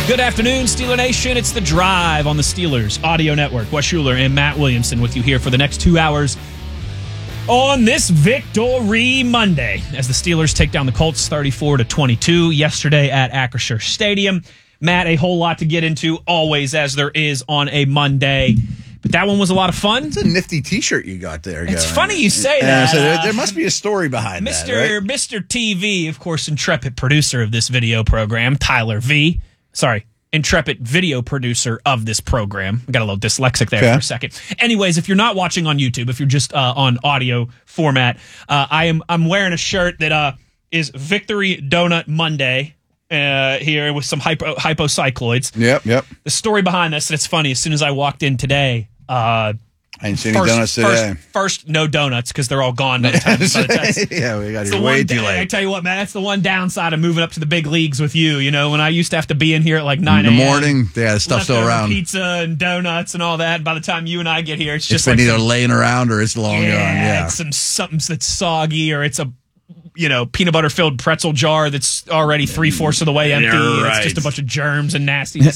Good afternoon, Steeler Nation. It's The Drive on the Steelers Audio Network. Wes Schuler and Matt Williamson with you here for the next 2 hours on this Victory Monday as the Steelers take down the Colts 34-22 yesterday at Acrisure Stadium. Matt, a whole lot to get into, always as there is on a Monday. But that one was a lot of fun. It's a nifty T-shirt you got there. It's funny you say that. So there must be a story behind that, right? Mr. TV, of course, intrepid producer of this video program, Tyler V. Intrepid video producer of this program. I got a little dyslexic there for a second. Anyways, if you're not watching on YouTube, if you're just on audio format, I'm wearing a shirt that is Victory Donut Monday here with some hypocycloids. Yep. The story behind this, and it's funny, as soon as I walked in today, I didn't see any donuts today. First, no donuts because they're all gone by the time yeah, we got here way too late. I tell you what, man, that's the one downside of moving up to the big leagues with you. You know, when I used to have to be in here at like 9 a.m. in the morning, the stuff's still around. Pizza and donuts and all that. By the time you and I get here, it's just like either laying around or it's long gone. Yeah, it's something that's soggy, or it's a peanut butter filled pretzel jar that's already 3/4 of the way empty. Right. It's just a bunch of germs and nastiness.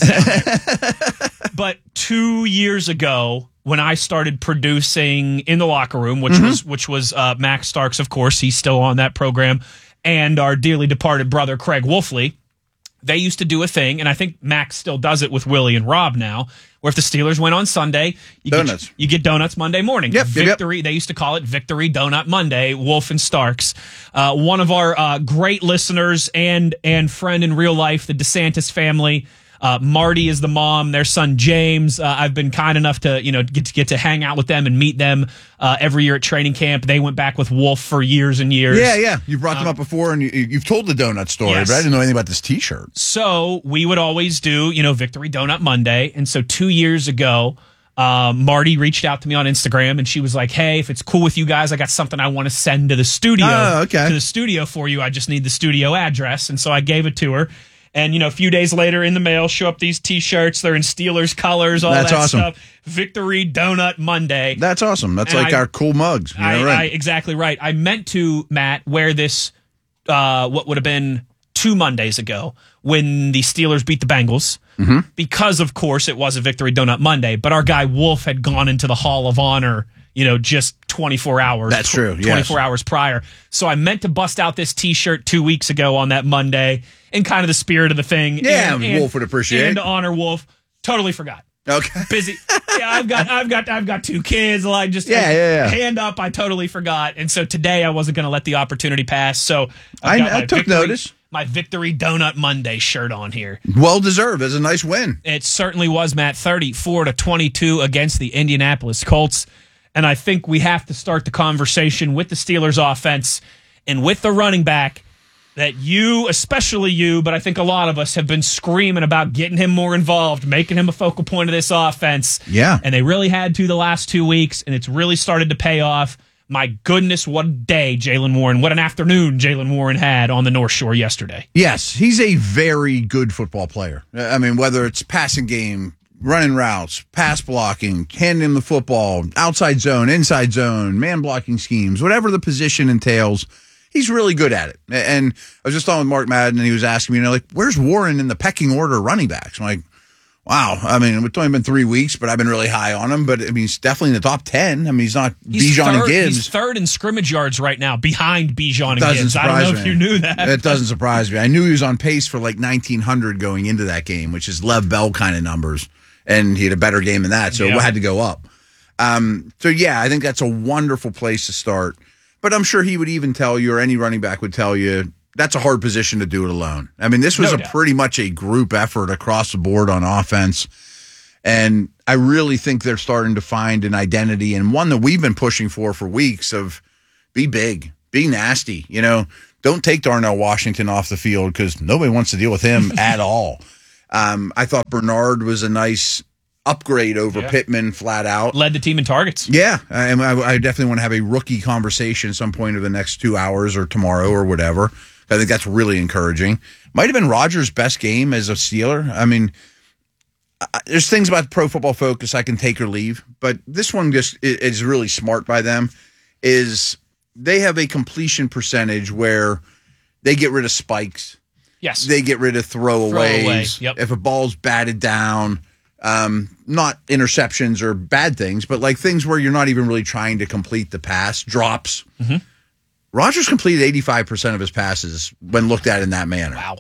But 2 years ago, when I started producing in the locker room, which was Max Starks, of course, he's still on that program, and our dearly departed brother Craig Wolfley, they used to do a thing, and I think Max still does it with Willie and Rob now, where if the Steelers went on Sunday, you get donuts Monday morning. Yep, Victory. They used to call it Victory Donut Monday. Wolf and Starks, one of our great listeners and friend in real life, the DeSantis family. Marty is the mom, their son James. I've been kind enough to get to hang out with them and meet them every year at training camp. They went back with Wolf for years and years. Yeah. You brought them up before, and you've told the donut story, yes. But I didn't know anything about this T-shirt. So we would always do, Victory Donut Monday. And so 2 years ago, Marty reached out to me on Instagram, and she was like, "Hey, if it's cool with you guys, I got something I want to send to the studio. Okay. To the studio for you. I just need the studio address." And so I gave it to her. And, a few days later in the mail, show up these T-shirts. They're in Steelers colors, all That's that awesome. stuff. Victory Donut Monday. That's awesome. That's like our cool mugs. Right. Exactly right. I meant to, Matt, wear this, what would have been 2 Mondays ago when the Steelers beat the Bengals. Mm-hmm. Because, of course, it was a Victory Donut Monday. But our guy Wolf had gone into the Hall of Honor, just 24 hours. That's true, yes. 24 hours prior. So I meant to bust out this T-shirt 2 weeks ago on that Monday in kind of the spirit of the thing. Yeah, and Wolf would appreciate it. And to honor Wolf. Totally forgot. Okay. Busy. Yeah, I've got 2 kids. Like just hand up. I totally forgot. And so today I wasn't going to let the opportunity pass. So I took notice. My Victory Donut Monday shirt on here. Well deserved. It's a nice win. It certainly was, Matt. 34-22 against the Indianapolis Colts. And I think we have to start the conversation with the Steelers offense and with the running back that you, especially you, but I think a lot of us have been screaming about getting him more involved, making him a focal point of this offense. Yeah. And they really had to the last 2 weeks, and it's really started to pay off. My goodness, what a day Jaylen Warren, what an afternoon Jaylen Warren had on the North Shore yesterday. Yes, he's a very good football player. I mean, whether it's passing game, running routes, pass blocking, handing him the football, outside zone, inside zone, man blocking schemes, whatever the position entails, he's really good at it. And I was just on with Mark Madden, and he was asking me, where's Warren in the pecking order of running backs? I'm like, wow. I mean, it's only been 3 weeks, but I've been really high on him. But, I mean, he's definitely in the top 10. I mean, he's not Bijan and Gibbs. He's third in scrimmage yards right now, behind Bijan and Gibbs. I don't know if you knew that. It doesn't surprise me. I knew he was on pace for like 1,900 going into that game, which is Lev Bell kind of numbers. And he had a better game than that, so it had to go up. I think that's a wonderful place to start. But I'm sure he would even tell you, or any running back would tell you, that's a hard position to do it alone. I mean, this was pretty much a group effort across the board on offense. And I really think they're starting to find an identity, and one that we've been pushing for weeks, of be big, be nasty. Don't take Darnell Washington off the field because nobody wants to deal with him at all. I thought Bernard was a nice upgrade over Pittman, flat out. Led the team in targets. Yeah, I definitely want to have a rookie conversation at some point in the next 2 hours or tomorrow or whatever. I think that's really encouraging. Might have been Rodgers' best game as a Steeler. I mean, there's things about Pro Football Focus I can take or leave, but this one just is really smart by them. Is they have a completion percentage where they get rid of spikes. Yes. They get rid of throwaways. Yep. If a ball's batted down, not interceptions or bad things, but like things where you're not even really trying to complete the pass, drops. Mm-hmm. Rodgers completed 85% of his passes when looked at in that manner. Wow.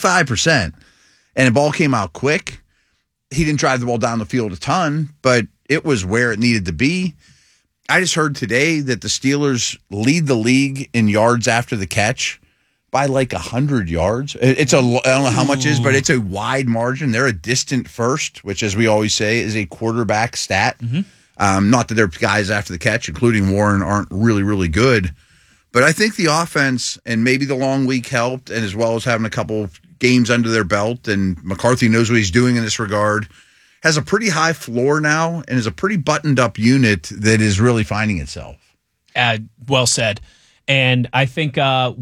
85%. And the ball came out quick. He didn't drive the ball down the field a ton, but it was where it needed to be. I just heard today that the Steelers lead the league in yards after the catch by like 100 yards. I don't know how much it is, but it's a wide margin. They're a distant first, which, as we always say, is a quarterback stat. Mm-hmm. Not that their guys after the catch, including Warren, aren't really, really good. But I think the offense and maybe the long week helped, and as well as having a couple games under their belt, and McCarthy knows what he's doing in this regard, has a pretty high floor now and is a pretty buttoned-up unit that is really finding itself. Well said. And I think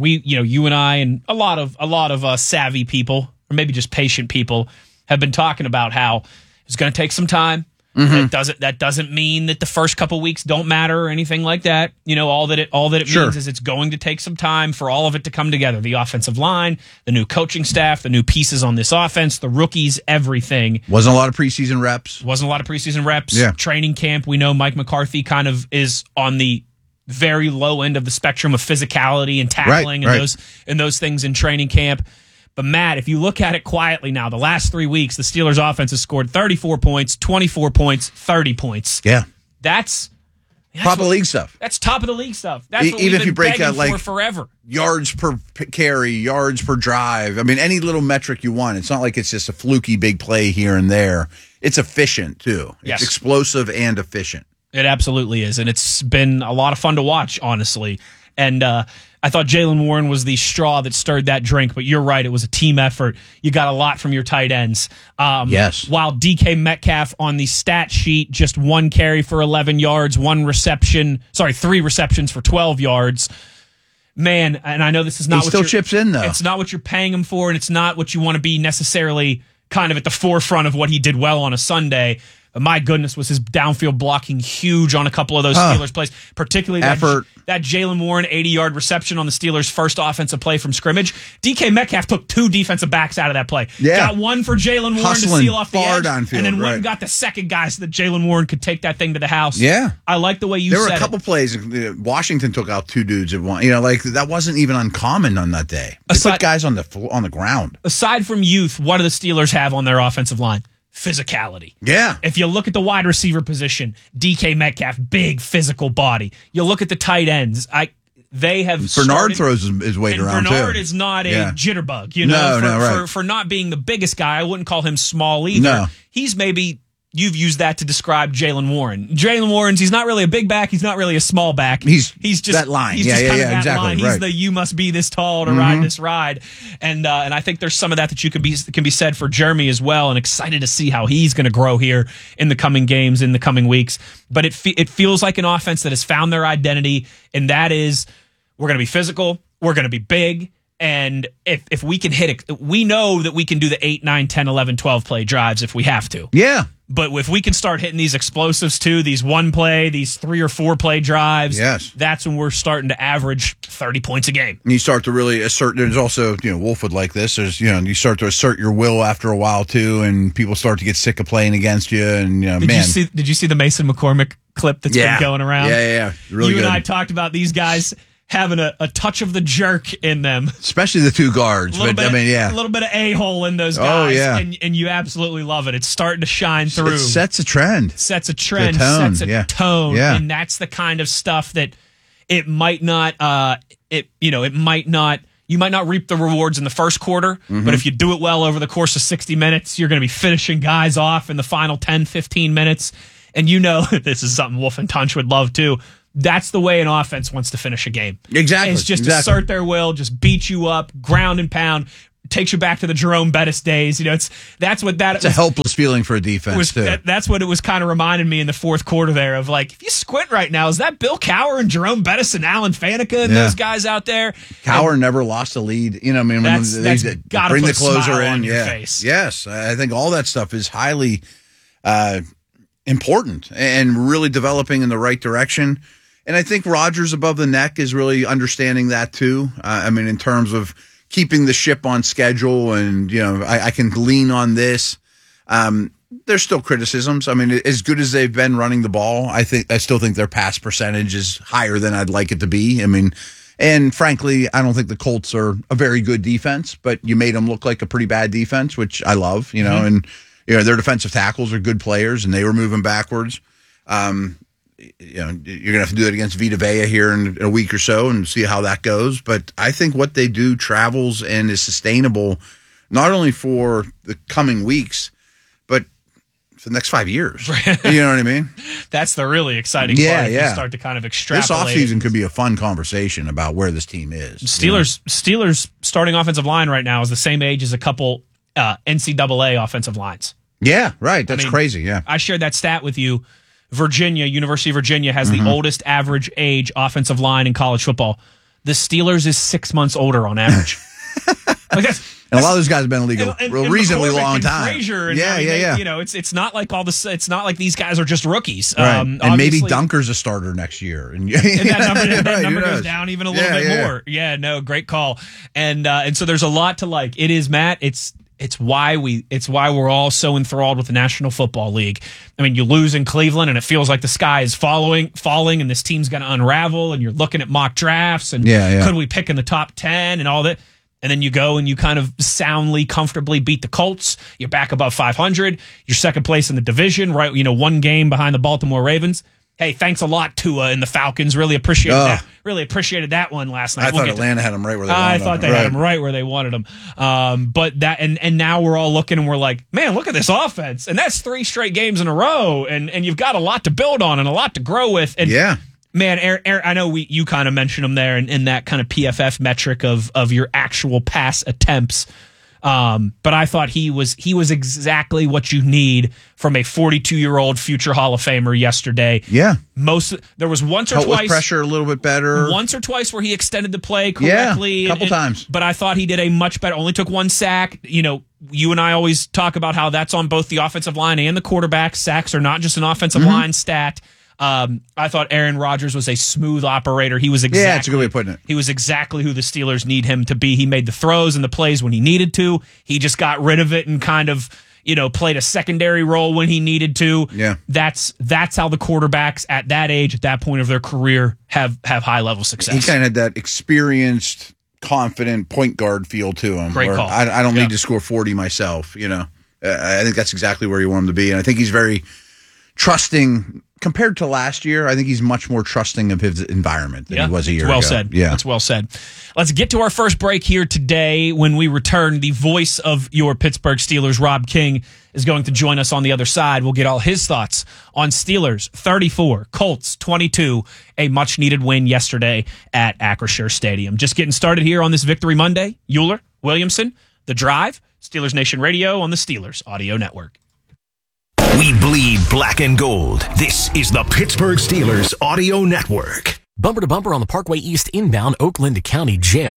you and I and a lot of savvy people, or maybe just patient people, have been talking about how it's going to take some time. Mm-hmm. That doesn't mean that the first couple weeks don't matter or anything like that. All that it means is it's going to take some time for all of it to come together. The offensive line, the new coaching staff, the new pieces on this offense, the rookies, everything. Wasn't a lot of preseason reps. Yeah. Training camp. We know Mike McCarthy kind of is on the very low end of the spectrum of physicality and tackling and those things in training camp. But, Matt, if you look at it quietly now, the last 3 weeks, the Steelers' offense has scored 34 points, 24 points, 30 points. Yeah. That's top of the league stuff. That's top of the league stuff. That's what even we've if you been break out like forever. Yards per carry, yards per drive. I mean, any little metric you want. It's not like it's just a fluky big play here and there. It's efficient, too. It's explosive and efficient. It absolutely is, and it's been a lot of fun to watch, honestly. And I thought Jaylen Warren was the straw that stirred that drink, but you're right. It was a team effort. You got a lot from your tight ends. Yes. While DK Metcalf on the stat sheet, just 1 carry for 11 yards, 3 receptions for 12 yards. Man, and I know this is not he still chips in, though. It's not what you're paying him for, and it's not what you want to be necessarily kind of at the forefront of what he did well on a Sunday. But my goodness, was his downfield blocking huge on a couple of those Steelers plays, particularly that Jaylen Warren 80-yard reception on the Steelers' first offensive play from scrimmage. DK Metcalf took 2 defensive backs out of that play. Yeah. Got one for Jaylen Warren to seal off the edge, downfield, and then went and got the second guy so that Jaylen Warren could take that thing to the house. Yeah. I like the way you said it. There were a couple plays. Washington took out 2 dudes at one. That wasn't even uncommon on that day. They put guys on the ground. Aside from youth, what do the Steelers have on their offensive line? Physicality. Yeah. If you look at the wide receiver position, DK Metcalf, big physical body. You look at the tight ends. They have Bernard throws his weight around too. Bernard is not a jitterbug. For not being the biggest guy, I wouldn't call him small either. No. He's maybe. You've used that to describe Jaylen Warren. Jaylen Warren's, he's not really a big back. He's not really a small back. He's just that line. He's just kind of that exactly. line. He's the you must be this tall to ride this ride. And I think there's some of that you can be said for Jeremy as well. And excited to see how he's going to grow here in the coming games, in the coming weeks. But it feels like an offense that has found their identity, and that is we're going to be physical, we're going to be big. And if we can hit it, we know that we can do the 8, 9, 10, 11, 12 play drives if we have to. Yeah. But if we can start hitting these explosives too, these 1 play, these 3 or 4 play drives, that's when we're starting to average 30 points a game. And you start to really assert. There's also, Wolf would like this. There's, you start to assert your will after a while too, and people start to get sick of playing against you. And did you see the Mason McCormick clip that's been going around? Yeah. Really you good. And I talked about these guys having a touch of the jerk in them. Especially the 2 guards. A little bit of a-hole in those guys. Oh, yeah. And you absolutely love it. It's starting to shine through. It sets a trend. Sets a tone. Yeah. And that's the kind of stuff that it might not, you might not reap the rewards in the first quarter, but if you do it well over the course of 60 minutes, you're going to be finishing guys off in the final 10, 15 minutes. And this is something Wolf and Tunch would love too. That's the way an offense wants to finish a game. Exactly. It's just assert their will, just beat you up, ground and pound, takes you back to the Jerome Bettis days. It's a helpless feeling for a defense too. That's what it was kind of reminding me in the fourth quarter there of like, if you squint right now, is that Bill Cowher and Jerome Bettis and Alan Faneca and those guys out there? Cowher never lost a lead. When they bring the closer in, your face. Yes, I think all that stuff is highly important and really developing in the right direction. And I think Rodgers above the neck is really understanding that too. In terms of keeping the ship on schedule, and I can lean on this. There's still criticisms. I mean, as good as they've been running the ball, I still think their pass percentage is higher than I'd like it to be. I mean, and frankly, I don't think the Colts are a very good defense, but you made them look like a pretty bad defense, which I love. And their defensive tackles are good players, and they were moving backwards. You're going to have to do it against Vita Vea here in a week or so and see how that goes. But I think what they do travels and is sustainable not only for the coming weeks, but for the next 5 years. You know what I mean? That's the really exciting part. You start to kind of extrapolate. This offseason could be a fun conversation about where this team is. Steelers starting offensive line right now is the same age as a couple NCAA offensive lines. Yeah, right. That's crazy. Yeah. I shared that stat with you. University of Virginia has the oldest average age offensive line in college football. The Steelers is 6 months older on average. And a lot of those guys have been in the league a reasonably long time. Frazier it's not like it's not like these guys are just rookies. Right. And maybe Dunker's a starter next year, and that number goes down even a little bit more. Yeah, no, great call. And so there's a lot to like. It is, Matt. It's why we're all so enthralled with the National Football League. I mean, you lose in Cleveland, and it feels like the sky is falling, and this team's going to unravel. And you're looking at mock drafts, and could we pick in the top 10 and all that? And then you go and you kind of soundly, comfortably beat the Colts. You're back above 500. You're second place in the division, right? One game behind the Baltimore Ravens. Hey, thanks a lot, Tua and the Falcons. Really appreciated that. Really appreciated that one last night. I thought Atlanta had them right where they wanted them. I thought they had them right where they wanted them. But that and now we're all looking and we're like, man, look at this offense. And that's 3 straight games in a row. And you've got a lot to build on and a lot to grow with. And man, Aaron, I know you kind of mentioned him there in that kind of PFF metric of your actual pass attempts. But I thought he was exactly what you need from a 42-year-old future Hall of Famer yesterday. Yeah. There was once or twice. With pressure a little bit better. Once or twice where he extended the play correctly. Yeah, a couple times. But I thought he did a much better, only took 1 sack. You and I always talk about how that's on both the offensive line and the quarterback. Sacks are not just an offensive line stat. I thought Aaron Rodgers was a smooth operator. He was that's a good way of putting it. He was exactly who the Steelers need him to be. He made the throws and the plays when he needed to. He just got rid of it and kind of, played a secondary role when he needed to. Yeah. That's how the quarterbacks at that age, at that point of their career, have high level success. He kind of had that experienced, confident point guard feel to him. Great call. I don't need to score 40 myself. I think that's exactly where you want him to be, and I think he's very trusting. Compared to last year, I think he's much more trusting of his environment than he was a year ago. Well said. Yeah. That's well said. Let's get to our first break here today. When we return, the voice of your Pittsburgh Steelers, Rob King, is going to join us on the other side. We'll get all his thoughts on Steelers 34, Colts 22, a much-needed win yesterday at Acrisure Stadium. Just getting started here on this Victory Monday. Euler, Williamson, The Drive, Steelers Nation Radio on the Steelers Audio Network. We bleed black and gold. This is the Pittsburgh Steelers Audio Network. Bumper to bumper on the Parkway East inbound Oakland County Jam.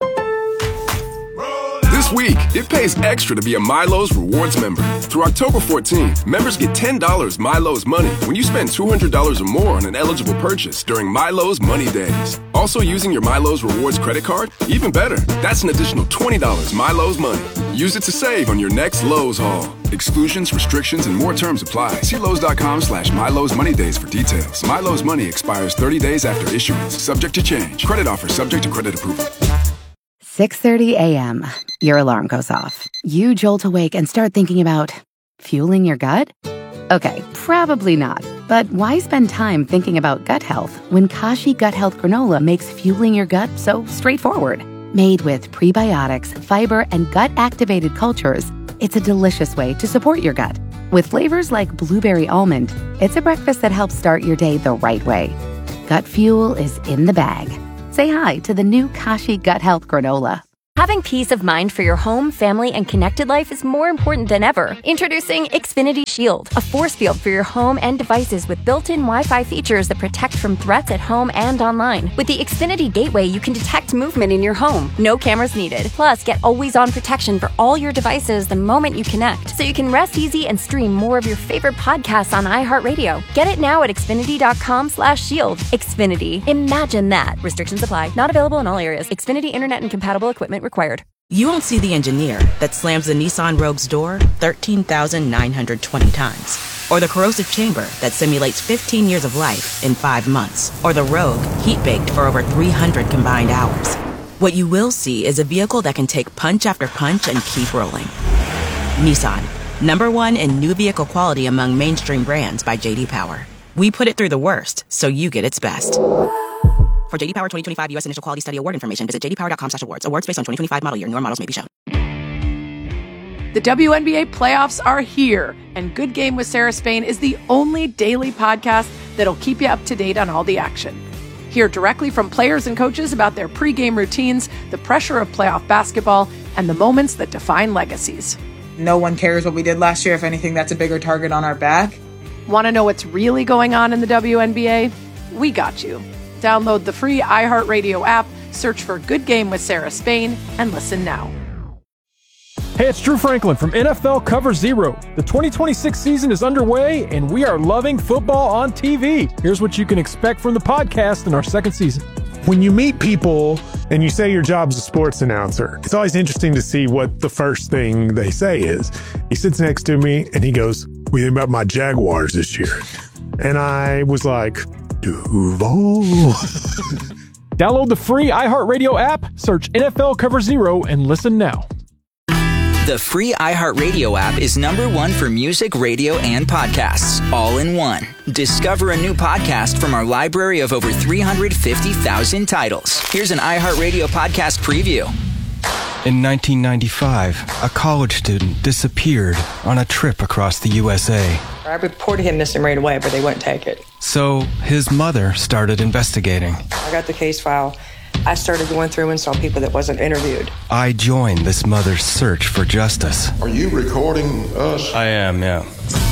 This week, it pays extra to be a Milo's Rewards member. Through October 14th, members get $10 Milo's Money when you spend $200 or more on an eligible purchase during Milo's Money Days. Also using your Milo's Rewards credit card? Even better, that's an additional $20 Milo's Money. Use it to save on your next Lowe's haul. Exclusions, restrictions, and more terms apply. See Lowe's.com/Milo's Money Days for details. Milo's Money expires 30 days after issuance. Subject to change. Credit offer subject to credit approval. 6:30 a.m. Your alarm goes off. You jolt awake and start thinking about fueling your gut? Okay, probably not. But why spend time thinking about gut health when Kashi Gut Health Granola makes fueling your gut so straightforward? Made with prebiotics, fiber, and gut-activated cultures, it's a delicious way to support your gut. With flavors like blueberry almond, it's a breakfast that helps start your day the right way. Gut fuel is in the bag. Say hi to the new Kashi Gut Health Granola. Having peace of mind for your home, family, and connected life is more important than ever. Introducing Xfinity Shield, a force field for your home and devices with built-in Wi-Fi features that protect from threats at home and online. With the Xfinity Gateway, you can detect movement in your home. No cameras needed. Plus, get always-on protection for all your devices the moment you connect, so you can rest easy and stream more of your favorite podcasts on iHeartRadio. Get it now at Xfinity.com/shield. Xfinity. Imagine that. Restrictions apply. Not available in all areas. Xfinity Internet and compatible equipment required. You won't see the engineer that slams the Nissan Rogue's door 13,920 times. Or the corrosive chamber that simulates 15 years of life in 5 months. Or the Rogue heat-baked for over 300 combined hours. What you will see is a vehicle that can take punch after punch and keep rolling. Nissan, #1 in new vehicle quality among mainstream brands by J.D. Power. We put it through the worst, so you get its best. For J.D. Power 2025 U.S. Initial Quality Study Award information, visit jdpower.com/awards. Awards based on 2025 model year. Newer models may be shown. The WNBA playoffs are here, and Good Game with Sarah Spain is the only daily podcast that'll keep you up to date on all the action. Hear directly from players and coaches about their pregame routines, the pressure of playoff basketball, and the moments that define legacies. No one cares what we did last year. If anything, that's a bigger target on our back. Want to know what's really going on in the WNBA? We got you. Download the free iHeartRadio app, search for Good Game with Sarah Spain, and listen now. Hey, it's Drew Franklin from NFL Cover Zero. The 2026 season is underway, and we are loving football on TV. Here's what you can expect from the podcast in our second season. When you meet people and you say your job's a sports announcer, it's always interesting to see what the first thing they say is. He sits next to me and he goes, "What do you think about my Jaguars this year?" And I was like, Duval. Download the free iHeartRadio app, search NFL Cover Zero, and listen now. The free iHeartRadio app is #1 for music, radio, and podcasts, all in one. Discover a new podcast from our library of over 350,000 titles. Here's an iHeartRadio podcast preview. In 1995, a college student disappeared on a trip across the USA. I reported him missing right away, but they wouldn't take it. So his mother started investigating. I got the case file. I started going through and saw people that wasn't interviewed. I joined this mother's search for justice. Are you recording us? I am, yeah.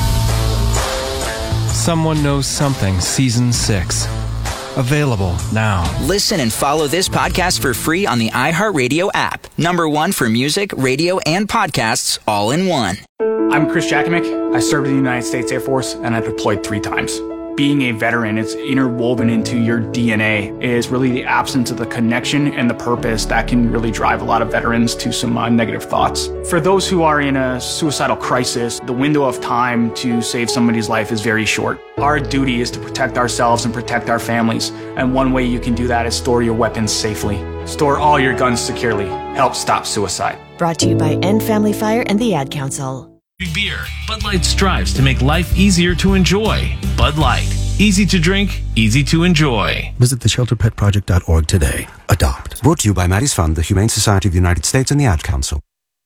Someone Knows Something, Season 6. Available now. Listen and follow this podcast for free on the iHeartRadio app. #1 for music, radio, and podcasts, all in one. I'm Chris Jakimick. I served in the United States Air Force, and I deployed 3 times. Being a veteran, it's interwoven into your DNA. It is really the absence of the connection and the purpose that can really drive a lot of veterans to some negative thoughts. For those who are in a suicidal crisis, the window of time to save somebody's life is very short. Our duty is to protect ourselves and protect our families. And one way you can do that is store your weapons safely. Store all your guns securely. Help stop suicide. Brought to you by End Family Fire and the Ad Council. Beer. Bud Light strives to make life easier to enjoy. Bud Light. Easy to drink, easy to enjoy. Visit theshelterpetproject.org today. Adopt. Brought to you by Maddie's Fund, the Humane Society of the United States, and the Ad Council.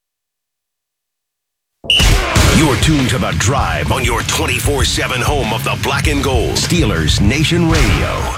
You're tuned to The Drive on your 24/7 home of the Black and Gold. Steelers Nation Radio.